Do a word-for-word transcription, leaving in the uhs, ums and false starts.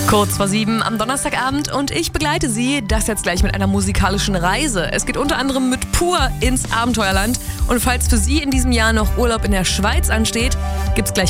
Kurz vor sieben am Donnerstagabend und ich begleite Sie, das jetzt gleich mit einer musikalischen Reise. Es geht unter anderem mit Pur ins Abenteuerland und falls für Sie in diesem Jahr noch Urlaub in der Schweiz ansteht, gibt's gleich